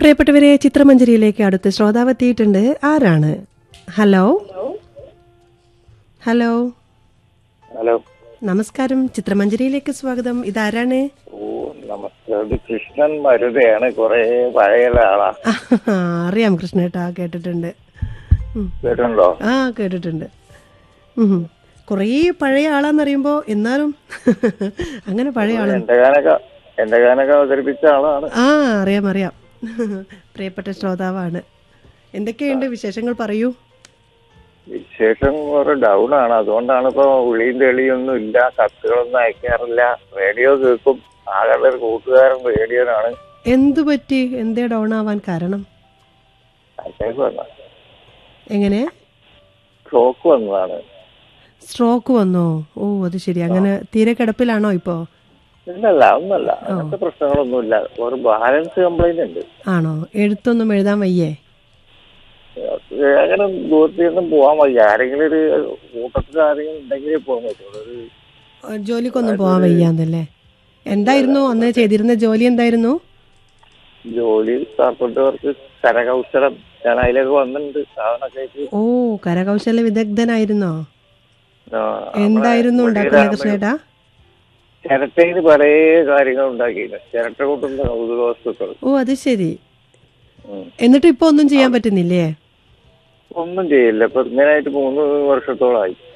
പ്രിയപ്പെട്ടവരെ, ചിത്രമഞ്ജരിയിലേക്ക് അടുത്ത ശ്രോതാവ് എത്തിയിട്ടുണ്ട്. ആരാണ്? ഹലോ ഹലോ ഹലോ, നമസ്കാരം. ചിത്രമഞ്ജരിയിലേക്ക് സ്വാഗതം. ഇതാരാണ്? നമസ്കാരം. കൃഷ്ണൻ മരുതയാണ്. കൊറേ പഴയ ആളാ. അറിയാം കൃഷ്ണേട്ടാ, കേട്ടിട്ടുണ്ട്. കേട്ടിട്ടുണ്ടോ? ആ, കേട്ടിട്ടുണ്ട്. കുറേ പഴയ ആളാന്നറിയുമ്പോ എന്നാലും അങ്ങനെ പഴയ ആളാ. എന്റെ ഗാനൊക്കെ അവതരിപ്പിച്ച ആളാണ്. ആ, അറിയാം അറിയാം. പ്രിയപ്പെട്ട ശ്രോതാവാണ്. എന്തൊക്കെയുണ്ട് വിശേഷങ്ങൾ? പറയൂ. വിശേഷം കുറെ ഡൗൺ ആണ്. അതുകൊണ്ടാണ് ഇപ്പൊ വിളിയും തെളിയൊന്നും ഇല്ല, കത്തുകളൊന്നും അയക്കാറില്ല. റേഡിയോ കേൾക്കും. ആകെ ഒരു കൂട്ടുകാരൻ റേഡിയോനാണ്. എന്തു പറ്റി? എന്തേ ഡൗൺ ആവാൻ കാരണം? അറ്റാക്ക് വന്ന എങ്ങനെ? സ്ട്രോക്ക് വന്നതാണ്. സ്ട്രോക്ക് വന്നോ? ഓ, അത് ശരി. അങ്ങനെ തീരെ കിടപ്പിലാണോ ഇപ്പോ? ഇല്ലല്ല, ഒന്നല്ല, അങ്ങനത്തെ പ്രശ്നങ്ങളൊന്നുമില്ല. ഒരു ബാലൻസ് കംപ്ലൈന്റ് ഉണ്ട്. ആണോ? എഴുത്തൊന്നും എഴുതാൻ വയ്യേ? അങ്ങനെ ദൂരത്തൊന്നും പോവാൻ വയ്യ. ആരെങ്കിലും ഒരു കൂട്ടത്തിൽ ആരെങ്കിലും ഉണ്ടെങ്കിലേ പോകാൻ പറ്റുള്ളൂ. ജോലിക്കൊന്നും പോവാൻ വയ്യാന്നല്ലേ? എന്തായിരുന്നു അന്ന് ചെയ്തിരുന്ന ജോലി? എന്തായിരുന്നു ജോലി? Carpet work, കരകൗശലം. ഞാൻ അതിലൊക്കെ വന്നിട്ടുണ്ട് സാധനമൊക്കെ. ഓ, കരകൗശല വിദഗ്ധനായിരുന്നോ? എന്തായിരുന്നു ഉണ്ടാക്കുന്നത് കൃഷ്ണേട്ടാ? ചിരട്ടയിൽ പല കാര്യങ്ങൾ ഉണ്ടാക്കിയില്ല. ചിരട്ട കൂട്ടുന്ന കൗതുക വസ്തുക്കൾ. ഓ, അത് ശരി. എന്നിട്ട് ഇപ്പൊ ഒന്നും ചെയ്യാൻ പറ്റുന്നില്ലേ? ഒന്നും ചെയ്യില്ല. ഇപ്പൊ ഇങ്ങനായിട്ട് 3 വർഷത്തോളമായി.